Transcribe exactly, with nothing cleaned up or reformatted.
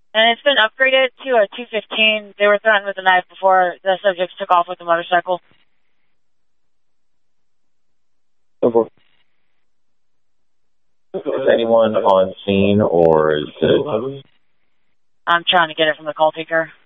And it's been upgraded to a two fifteen. They were threatened with a knife before the subjects took off with the motorcycle. Over. Is anyone on scene, or is it... I'm trying to get it from the call taker.